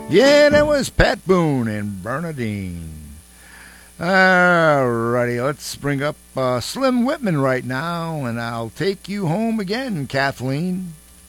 Yeah, that was Pat Boone and Bernadine. Alrighty, let's bring up Slim Whitman right now, and I'll take you home again, Kathleen.